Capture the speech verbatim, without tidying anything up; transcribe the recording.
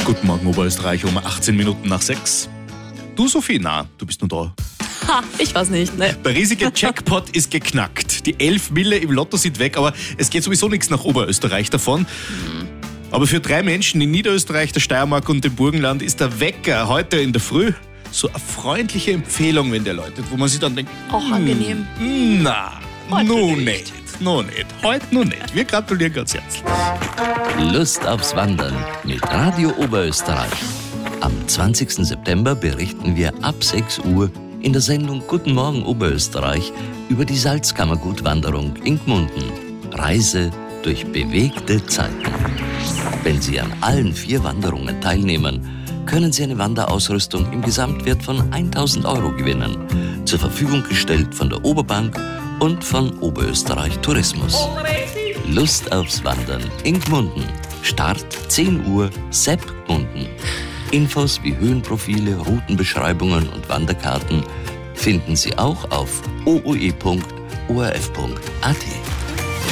Guten Morgen Oberösterreich um achtzehn Minuten nach sechs. Du Sophie, na, du bist nur da. Ha, ich weiß nicht. Ne. Der riesige Jackpot ist geknackt. Die elf Mille im Lotto sind weg, aber es geht sowieso nichts nach Oberösterreich davon. Mhm. Aber für drei Menschen in Niederösterreich, der Steiermark und dem Burgenland ist der Wecker heute in der Früh so eine freundliche Empfehlung, wenn der läutet, wo man sich dann denkt, auch angenehm. Na, nun nicht. Noch nicht. Heute noch nicht. Wir gratulieren ganz herzlich. Lust aufs Wandern mit Radio Oberösterreich. Am zwanzigsten September berichten wir ab sechs Uhr in der Sendung Guten Morgen Oberösterreich über die Salzkammergutwanderung in Gmunden. Reise durch bewegte Zeiten. Wenn Sie an allen vier Wanderungen teilnehmen, können Sie eine Wanderausrüstung im Gesamtwert von tausend Euro gewinnen. Zur Verfügung gestellt von der Oberbank und von Oberösterreich Tourismus. Lust aufs Wandern in Gmunden. Start zehn Uhr, Sepp Gmunden. Infos wie Höhenprofile, Routenbeschreibungen und Wanderkarten finden Sie auch auf o o e punkt o r f punkt a t.